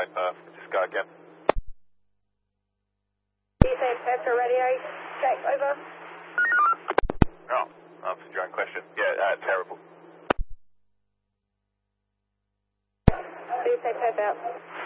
Echo Francisco again. Do you say Pepper radio? Check, over. Oh, answered your own question. Yeah, terrible. Do you say Pep out?